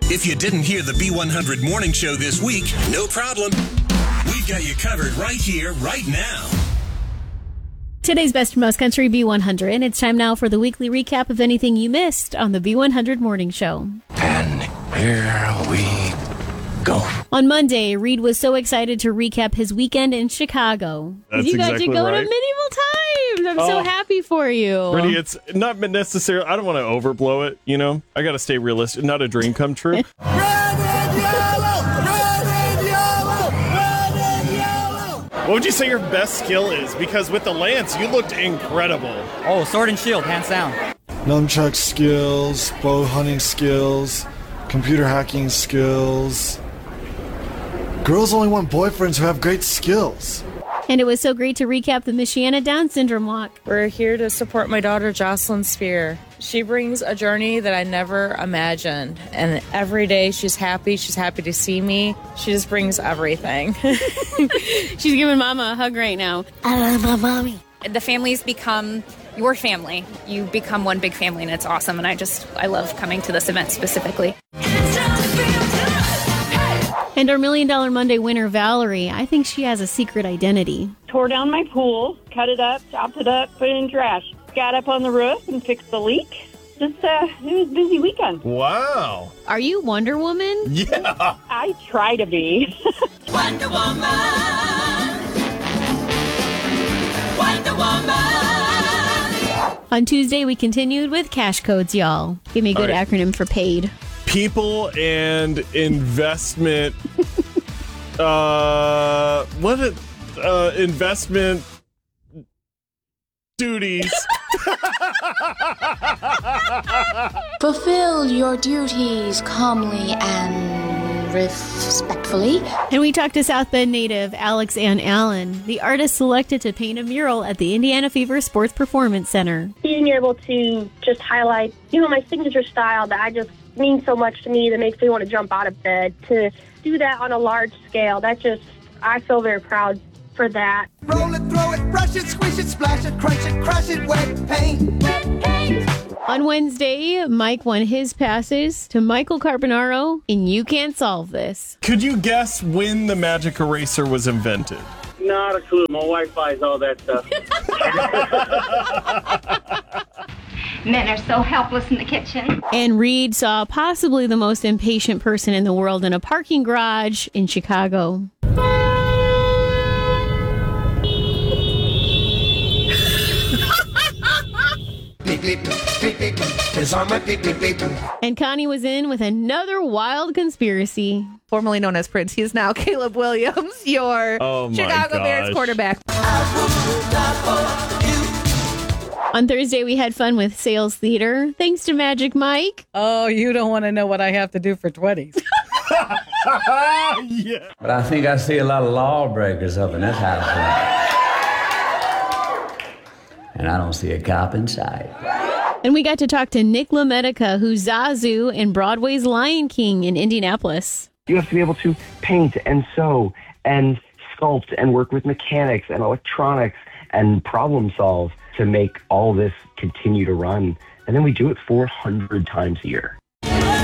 If you didn't hear the B100 Morning Show this week, no problem. We've got you covered right here, right now. Today's Best from Most Country B100. It's time now for the weekly recap of anything you missed on the B100 Morning Show. And here we go. On Monday, Reed was so excited to recap his weekend in Chicago. That's you got exactly to go right. to medieval times. I'm so happy for you. Brittany, it's not necessarily, I don't want to overblow it, you know? I got to stay realistic. Not a dream come true. Red and yellow! Red and yellow! Red and yellow! What would you say your best skill is? Because with the lance, you looked incredible. Oh, sword and shield, hands down. Nunchuck skills, bow hunting skills, computer hacking skills. Girls only want boyfriends who have great skills. And it was so great to recap the Michiana Down Syndrome Walk. We're here to support my daughter, Jocelyn Spear. She brings a journey that I never imagined. And every day she's happy to see me. She just brings everything. She's giving Mama a hug right now. I love my mommy. The family's become your family. You become one big family, and it's awesome. And I love coming to this event specifically. And our $1 Million Monday winner, Valerie, I think she has a secret identity. Tore down my pool, cut it up, chopped it up, put it in trash. Got up on the roof and fixed the leak. It was a busy weekend. Wow. Are you Wonder Woman? Yeah. I try to be. Wonder Woman! Wonder Woman! On Tuesday, we continued with cash codes, y'all. Give me a good acronym for paid. People and investment. Investment duties. Fulfill your duties calmly and respectfully. And we talked to South Bend native Alex Ann Allen, the artist selected to paint a mural at the Indiana Fever Sports Performance Center. Being able to just highlight, my signature style that I just means so much to me, that makes me want to jump out of bed. To do that on a large scale, I feel very proud for that. Roll it, throw it, brush it, squish it, splash it, crunch it, crush it, wet paint. Wet paint. On Wednesday, Mike won his passes to Michael Carbonaro in You Can't Solve This. Could you guess when the magic eraser was invented? Not a clue. My wife buys all that stuff. Men are so helpless in the kitchen. And Reed saw possibly the most impatient person in the world in a parking garage in Chicago. And Connie was in with another wild conspiracy. Formerly known as Prince, he is now Caleb Williams, your Chicago Bears quarterback. On Thursday, we had fun with sales theater, thanks to Magic Mike. Oh, you don't want to know what I have to do for 20s. Yeah. But I think I see a lot of lawbreakers up in this house tonight. And I don't see a cop in sight. And we got to talk to Nick LaMedica, who's Zazu in Broadway's Lion King in Indianapolis. You have to be able to paint and sew and sculpt and work with mechanics and electronics and problem solve to make all this continue to run. And then we do it 400 times a year.